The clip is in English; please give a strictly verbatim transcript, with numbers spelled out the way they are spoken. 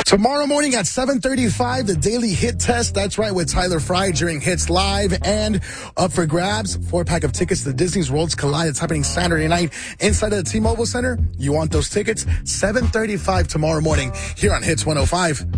Tomorrow morning at seven thirty-five, the Daily Hit Test. That's right, with Tyler Fry during Hits Live. And up for grabs, four-pack of tickets to Disney's Worlds Collide. It's happening Saturday night inside of the T-Mobile Center. You want those tickets? seven thirty-five tomorrow morning here on Hits one oh five.